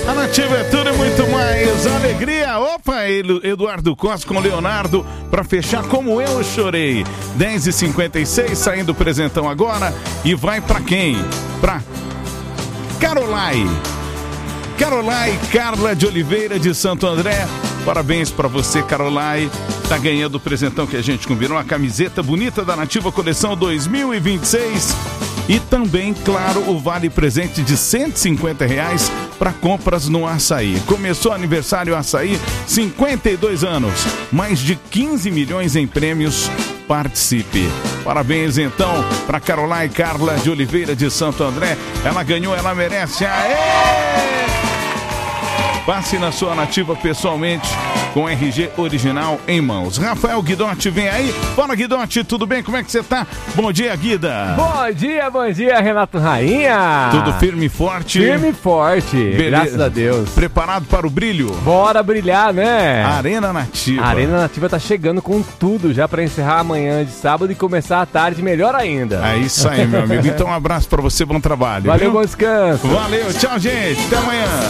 A Nativa é tudo e muito mais. Alegria. Opa, Eduardo Costa com Leonardo pra fechar Como Eu Chorei. 10h56, saindo o presentão agora. E vai pra quem? Pra Carolai Carla de Oliveira de Santo André. Parabéns pra você, Carolai. Tá ganhando o presentão que a gente combinou. A camiseta bonita da Nativa Coleção 2026. E também, claro, o vale presente de R$150 para compras no Açaí. Começou o aniversário Açaí, 52 anos, mais de 15 milhões em prêmios. Participe. Parabéns, então, para Carolai Carla de Oliveira de Santo André. Ela ganhou, ela merece. Aê! Passe na sua Nativa pessoalmente com RG original em mãos. Rafael Guidotti vem aí. Fala, Guidotti, tudo bem? Como é que você tá? Bom dia, Guida. Bom dia, Renato Rainha. Tudo firme e forte? Firme e forte, beleza. Graças a Deus. Preparado para o brilho? Bora brilhar, né? Arena Nativa. A Arena Nativa tá chegando com tudo já para encerrar amanhã de sábado e começar a tarde melhor ainda. É isso aí, meu amigo. Então um abraço para você, bom trabalho. Valeu, viu? Bom descanso. Valeu, tchau, gente. Até amanhã.